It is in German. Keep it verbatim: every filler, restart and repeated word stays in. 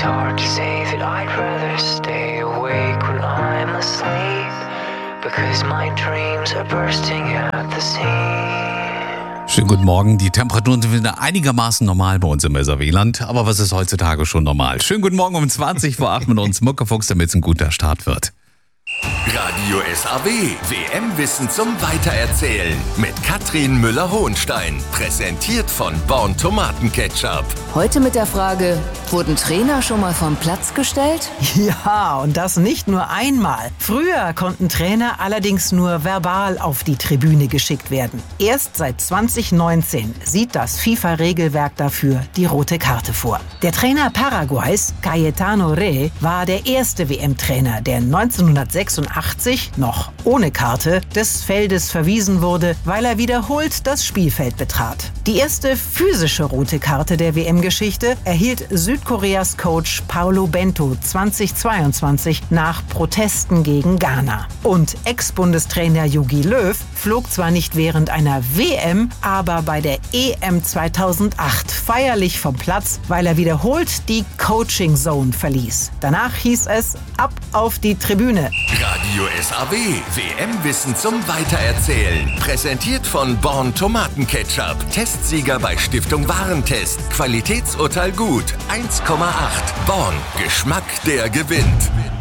It's hard to say that I'd rather stay awake when I'm asleep, because my dreams are bursting at the seams. Schönen guten Morgen. Die Temperaturen sind wieder einigermaßen normal bei uns im Weserwieland. Aber was ist heutzutage schon normal? Schönen guten Morgen um zwanzig vor acht mit uns Muckefuchs, damit es ein guter Start wird. Radio S A W, W M-Wissen zum Weitererzählen mit Katrin Müller-Hohenstein. Präsentiert von Born Tomatenketchup. Heute mit der Frage, wurden Trainer schon mal vom Platz gestellt? Ja, und das nicht nur einmal. Früher konnten Trainer allerdings nur verbal auf die Tribüne geschickt werden. Erst seit zwanzig neunzehn sieht das FIFA-Regelwerk dafür die rote Karte vor. Der Trainer Paraguays, Cayetano Rey, war der erste W M-Trainer, der neunzehnhundertsechsundachtzig, noch ohne Karte, des Feldes verwiesen wurde, weil er wiederholt das Spielfeld betrat. Die erste physische rote Karte der W M-Geschichte erhielt Südkoreas Coach Paulo Bento zweitausendzweiundzwanzig nach Protesten gegen Ghana. Und Ex-Bundestrainer Jogi Löw flog zwar nicht während einer W M, aber bei der E M zweitausendacht feierlich vom Platz, weil er wiederholt die Coaching Zone verließ. Danach hieß es ab auf die Tribüne. Radio S A W, W M-Wissen zum Weitererzählen. Präsentiert von Born Tomatenketchup. Testsieger bei Stiftung Warentest. Qualitätsurteil gut. eins Komma acht. Born. Geschmack, der gewinnt.